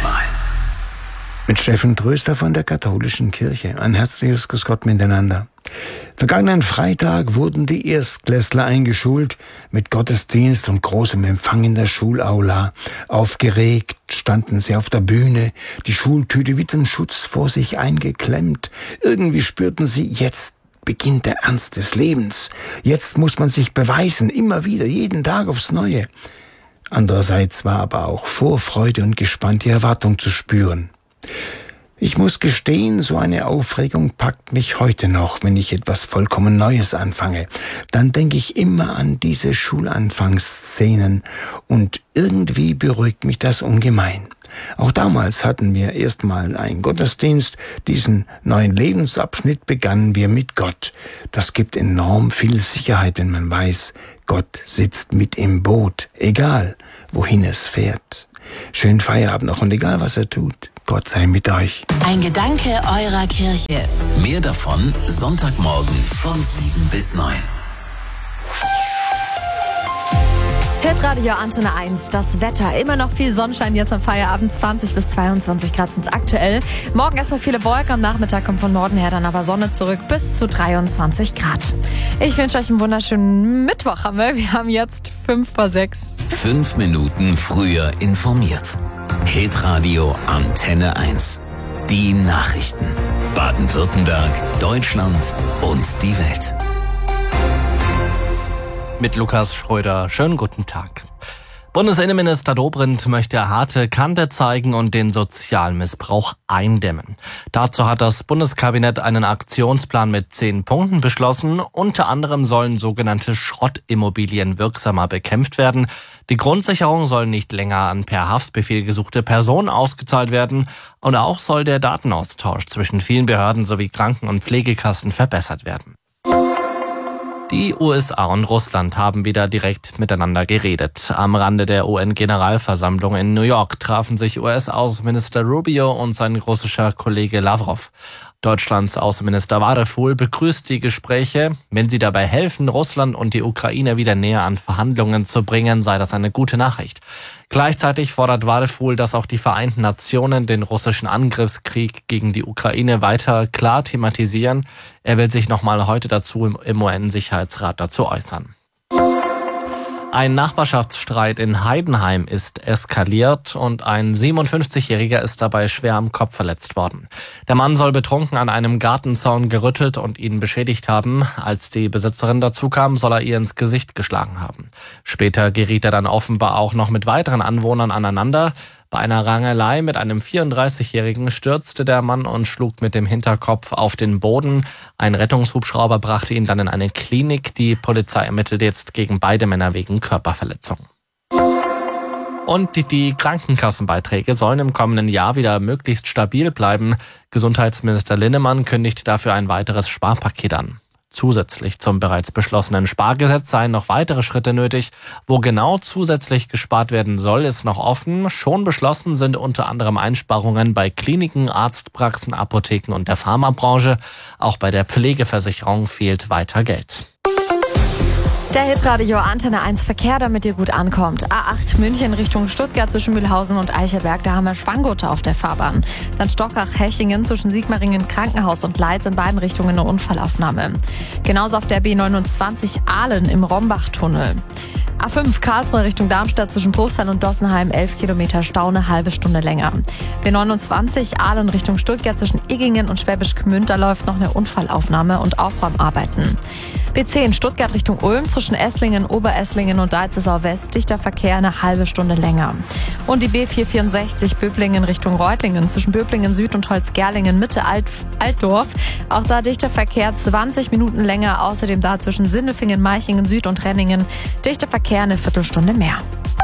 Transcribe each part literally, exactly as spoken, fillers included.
Manchmal. Mit Steffen Tröster von der Katholischen Kirche. Ein herzliches Grüß Gott miteinander. Vergangenen Freitag wurden die Erstklässler eingeschult mit Gottesdienst und großem Empfang in der Schulaula. Aufgeregt standen sie auf der Bühne, die Schultüte wie zum Schutz vor sich eingeklemmt. Irgendwie spürten sie, jetzt beginnt der Ernst des Lebens. Jetzt muss man sich beweisen, immer wieder, jeden Tag aufs Neue. Andererseits war aber auch Vorfreude und gespannte Erwartung zu spüren. Ich muss gestehen, so eine Aufregung packt mich heute noch, wenn ich etwas vollkommen Neues anfange. Dann denke ich immer an diese Schulanfangsszenen und irgendwie beruhigt mich das ungemein. Auch damals hatten wir erstmal einen Gottesdienst. Diesen neuen Lebensabschnitt begannen wir mit Gott. Das gibt enorm viel Sicherheit, wenn man weiß, Gott sitzt mit im Boot, egal wohin es fährt. Schönen Feierabend noch und egal was er tut, Gott sei mit euch. Ein Gedanke eurer Kirche. Mehr davon Sonntagmorgen von sieben bis neun. Hitradio Antenne eins, das Wetter. Immer noch viel Sonnenschein jetzt am Feierabend. zwanzig bis zweiundzwanzig Grad sind es aktuell. Morgen erstmal viele Wolken, am Nachmittag kommt von Norden her dann aber Sonne zurück bis zu dreiundzwanzig Grad. Ich wünsche euch einen wunderschönen Mittwoch. Haben wir. Wir haben jetzt fünf vor sechs. Fünf Minuten früher informiert. Hitradio Antenne eins. Die Nachrichten. Baden-Württemberg, Deutschland und die Welt. Mit Lukas Schröder. Schönen guten Tag. Bundesinnenminister Dobrindt möchte harte Kante zeigen und den Sozialmissbrauch eindämmen. Dazu hat das Bundeskabinett einen Aktionsplan mit zehn Punkten beschlossen. Unter anderem sollen sogenannte Schrottimmobilien wirksamer bekämpft werden. Die Grundsicherung soll nicht länger an per Haftbefehl gesuchte Personen ausgezahlt werden. Und auch soll der Datenaustausch zwischen vielen Behörden sowie Kranken- und Pflegekassen verbessert werden. Die U S A und Russland haben wieder direkt miteinander geredet. Am Rande der U N-Generalversammlung in New York trafen sich U S-Außenminister Rubio und sein russischer Kollege Lavrov. Deutschlands Außenminister Wadefuhl begrüßt die Gespräche. Wenn sie dabei helfen, Russland und die Ukraine wieder näher an Verhandlungen zu bringen, sei das eine gute Nachricht. Gleichzeitig fordert Wadefuhl, dass auch die Vereinten Nationen den russischen Angriffskrieg gegen die Ukraine weiter klar thematisieren. Er will sich nochmal heute dazu im U N-Sicherheitsrat dazu äußern. Ein Nachbarschaftsstreit in Heidenheim ist eskaliert und ein siebenundfünfzigjähriger ist dabei schwer am Kopf verletzt worden. Der Mann soll betrunken an einem Gartenzaun gerüttelt und ihn beschädigt haben. Als die Besitzerin dazukam, soll er ihr ins Gesicht geschlagen haben. Später geriet er dann offenbar auch noch mit weiteren Anwohnern aneinander. Bei einer Rangelei mit einem vierunddreißigjährigen stürzte der Mann und schlug mit dem Hinterkopf auf den Boden. Ein Rettungshubschrauber brachte ihn dann in eine Klinik. Die Polizei ermittelt jetzt gegen beide Männer wegen Körperverletzung. Und die, die Krankenkassenbeiträge sollen im kommenden Jahr wieder möglichst stabil bleiben. Gesundheitsminister Linnemann kündigt dafür ein weiteres Sparpaket an. Zusätzlich zum bereits beschlossenen Spargesetz seien noch weitere Schritte nötig. Wo genau zusätzlich gespart werden soll, ist noch offen. Schon beschlossen sind unter anderem Einsparungen bei Kliniken, Arztpraxen, Apotheken und der Pharmabranche. Auch bei der Pflegeversicherung fehlt weiter Geld. Der Hitradio Antenne eins Verkehr, damit ihr gut ankommt. A acht München Richtung Stuttgart zwischen Mühlhausen und Eichelberg, da haben wir Schwangurte auf der Fahrbahn. Dann Stockach-Hechingen zwischen Sigmaringen, Krankenhaus und Leitz, in beiden Richtungen eine Unfallaufnahme. Genauso auf der B neunundzwanzig Ahlen im Rombachtunnel. A fünf Karlsruhe Richtung Darmstadt zwischen Bruchsal und Dossenheim, elf Kilometer Stau, eine halbe Stunde länger. B neunundzwanzig Ahlen Richtung Stuttgart zwischen Iggingen und Schwäbisch Gmünd, da läuft noch eine Unfallaufnahme und Aufräumarbeiten. B zehn Stuttgart Richtung Ulm zwischen Esslingen, Oberesslingen und Deizesau West, dichter Verkehr, eine halbe Stunde länger. Und die B vierhundertvierundsechzig Böblingen Richtung Reutlingen zwischen Böblingen Süd und Holzgerlingen Mitte Alt, Altdorf, auch da dichter Verkehr, zwanzig Minuten länger, außerdem da zwischen Sindelfingen, Meichingen Süd und Renningen, dichter Verkehr, eine Viertelstunde mehr.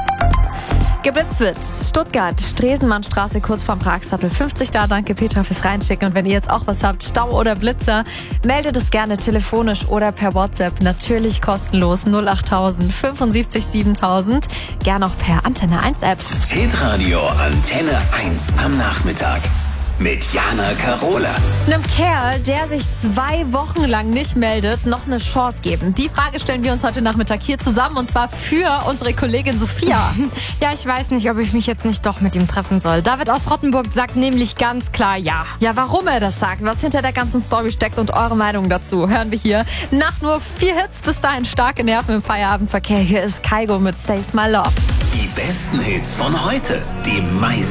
Geblitzt wird Stuttgart, Stresemannstraße kurz vorm Pragsattel fünfzig da. Danke Petra fürs Reinschicken. Und wenn ihr jetzt auch was habt, Stau oder Blitzer, meldet es gerne telefonisch oder per WhatsApp. Natürlich kostenlos null achttausend fünfundsiebzig siebentausend. Gerne auch per Antenne eins App. Hitradio Antenne eins am Nachmittag. mit Jana Karola. Einem Kerl, der sich zwei Wochen lang nicht meldet, noch eine Chance geben. Die Frage stellen wir uns heute Nachmittag hier zusammen und zwar für unsere Kollegin Sophia. Ja, ich weiß nicht, ob ich mich jetzt nicht doch mit ihm treffen soll. David aus Rottenburg sagt nämlich ganz klar ja. Ja, warum er das sagt, was hinter der ganzen Story steckt und eure Meinung dazu, hören wir hier. Nach nur vier Hits bis dahin starke Nerven im Feierabendverkehr. Hier ist Kygo mit Save My Love. Die besten Hits von heute. Die meisten